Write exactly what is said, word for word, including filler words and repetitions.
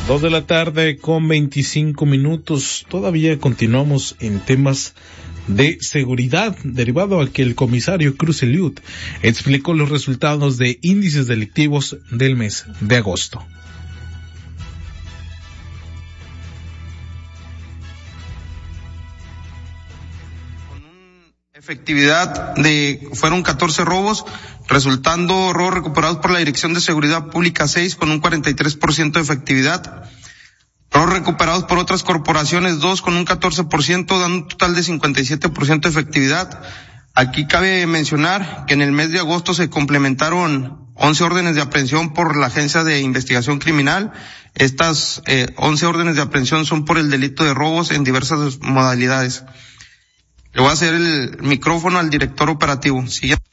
Dos de la tarde con veinticinco minutos. Todavía continuamos en temas de seguridad, derivado a que el comisario Cruz Eliud explicó los resultados de índices delictivos del mes de agosto. Efectividad de, fueron catorce robos, resultando robos recuperados por la Dirección de Seguridad Pública seis con un cuarenta y tres por ciento de efectividad. Robos recuperados por otras corporaciones dos con un catorce por ciento, dando un total de cincuenta y siete por ciento de efectividad. Aquí cabe mencionar que en el mes de agosto se complementaron once órdenes de aprehensión por la Agencia de Investigación Criminal. Estas eh, once órdenes de aprehensión son por el delito de robos en diversas modalidades. Le voy a hacer el micrófono al director operativo. Siguiente.